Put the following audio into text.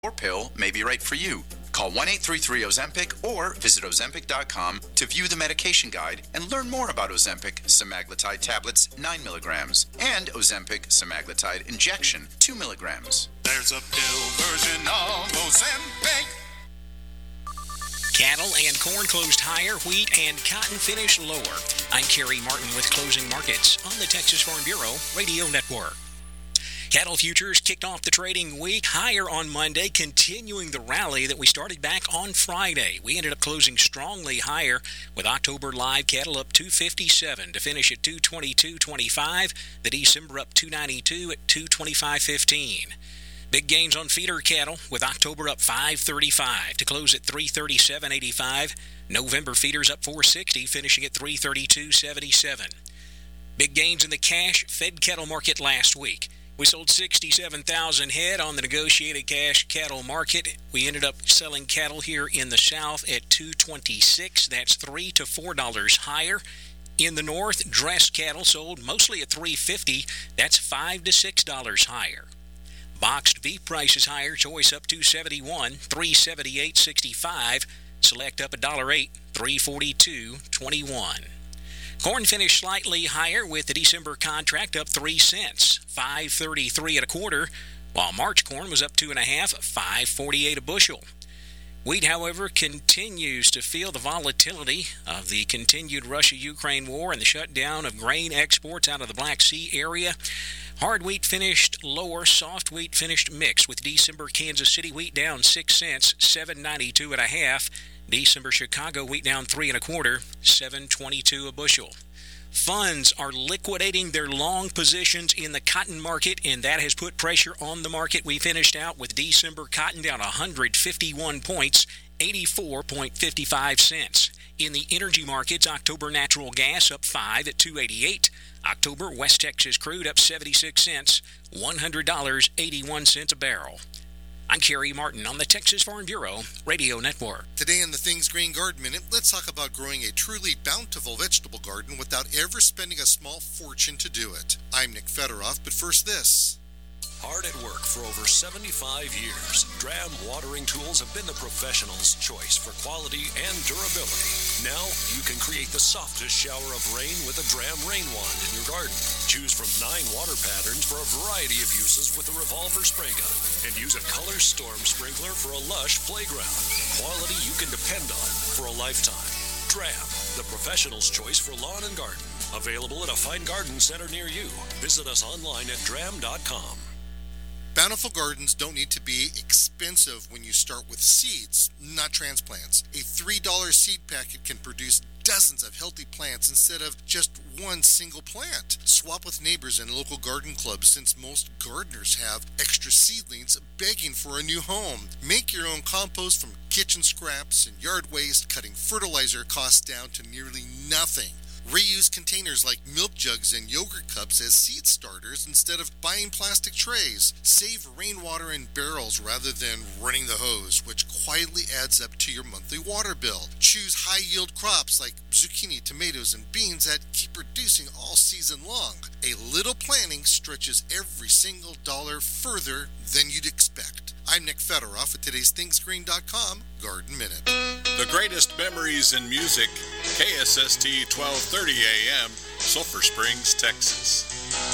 or pill may be right for you. Call 1-833-OZEMPIC or visit Ozempic.com to view the medication guide and learn more about Ozempic semaglutide tablets 9 milligrams and Ozempic semaglutide injection 2 milligrams. There's a pill version of Ozempic. Cattle and corn closed higher, wheat and cotton finished lower. I'm Kerry Martin with Closing Markets on the Texas Farm Bureau Radio Network. Cattle futures kicked off the trading week higher on Monday, continuing the rally that we started back on Friday. We ended up closing strongly higher with October live cattle up 257 to finish at 222.25. The December up 292 at 225.15. Big gains on feeder cattle with October up 535 to close at 337.85. November feeders up 460, finishing at 332.77. Big gains in the cash fed cattle market last week. We sold 67,000 head on the negotiated cash cattle market. We ended up selling cattle here in the South at $226. That's $3 to $4 higher. In the North, dressed cattle sold mostly at $350. That's $5 to $6 higher. Boxed beef prices higher. Choice up $271, $378.65. Select up $1.08, $342.21. Corn finished slightly higher with the December contract up 3 cents, $5.33 at a quarter, while March corn was up 2.5, $5.48 a bushel. Wheat, however, continues to feel the volatility of the continued Russia-Ukraine war and the shutdown of grain exports out of the Black Sea area. Hard wheat finished lower, soft wheat finished mixed, with December Kansas City wheat down 6 cents, $7.92 and a half. December Chicago wheat down 3 1/4, $7.22 a bushel. Funds are liquidating their long positions in the cotton market, and that has put pressure on the market. We finished out with December cotton down 151 points, 84.55 cents. In the energy markets, October natural gas up 5 at $2.88. October West Texas crude up 76 cents, $100.81 a barrel. I'm Kerry Martin on the Texas Farm Bureau Radio Network. Today in the Things Green Garden Minute, let's talk about growing a truly bountiful vegetable garden without ever spending a small fortune to do it. I'm Nick Federoff, but first this. Hard at work for over 75 years, Dram watering tools have been the professional's choice for quality and durability. Now you can create the softest shower of rain with a Dram rain wand in your garden. Choose from 9 water patterns for a variety of uses with a revolver spray gun, and use a color storm sprinkler for a lush playground. Quality you can depend on for a lifetime. Dram, the professional's choice for lawn and garden. Available at a fine garden center near you. Visit us online at dram.com. Bountiful gardens don't need to be expensive when you start with seeds, not transplants. A $3 seed packet can produce dozens of healthy plants instead of just one single plant. Swap with neighbors and local garden clubs, since most gardeners have extra seedlings begging for a new home. Make your own compost from kitchen scraps and yard waste, cutting fertilizer costs down to nearly nothing. Reuse containers like milk jugs and yogurt cups as seed starters instead of buying plastic trays. Save rainwater in barrels rather than running the hose, which quietly adds up to your monthly water bill. Choose high-yield crops like zucchini, tomatoes, and beans that keep producing all season long. A little planning stretches every single dollar further than you'd expect. I'm Nick Federoff at today's ThingsGreen.com Garden Minute. The greatest memories in music, KSST 1230 AM, Sulphur Springs, Texas.